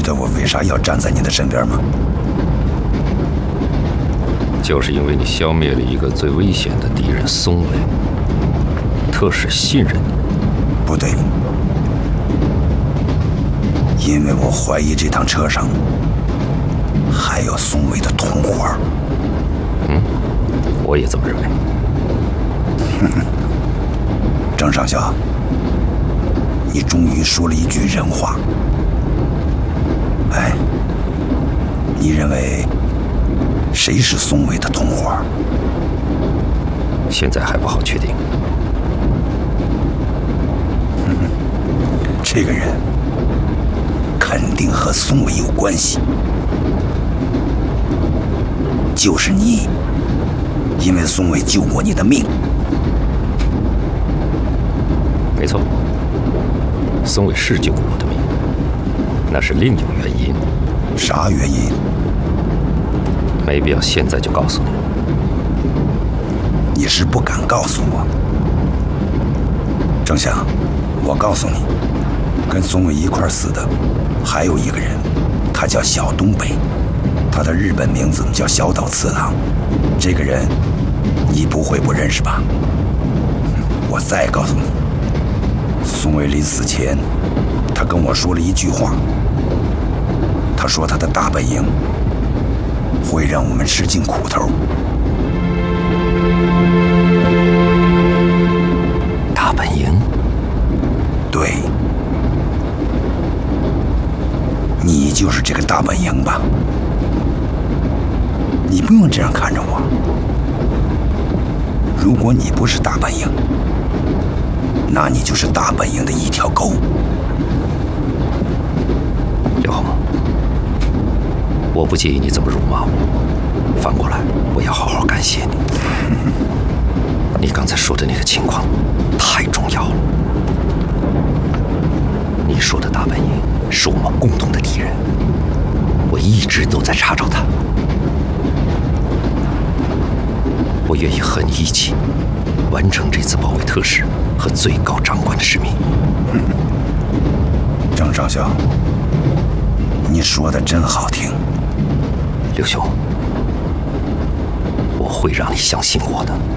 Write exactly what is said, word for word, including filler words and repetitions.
得我为啥要站在你的身边吗？ 就是因为你消灭了一个最危险的敌人松尾，特使信任你。 不对，因为我怀疑这趟车上还有松尾的同伙。 嗯，我也这么认为。 哼哼，郑上校，你终于说了一句人话。哎，你认为谁是松尾的同伙？ 现在还不好确定。 哼哼，这个人肯定和松尾有关系，就是你，因为松尾救过你的命。 没错，松尾是救过我的命，那是另有原因。 啥原因？ 没必要现在就告诉你。 你是不敢告诉我。郑翔，我告诉你，跟松尾一块死的还有一个人，他叫小东北，他的日本名字叫小岛次郎。这个人你不会不认识吧？我再告诉你，松尾临死前，他跟我说了一句话。他说他的大本营会让我们吃尽苦头。 大本营？ 对，你就是这个大本营吧？你不用这样看着我。如果你不是大本营，那你就是大本营的一条狗。 刘红，我不介意你这么辱骂我，反过来，我要好好感谢你。你刚才说的那个情况太重要了。你说的大本营是我们共同的敌人，我一直都在查找他。我愿意和你一起完成这次保卫特使和最高长官的使命。 郑上校，你说的真好听。 刘兄，我会让你相信我的。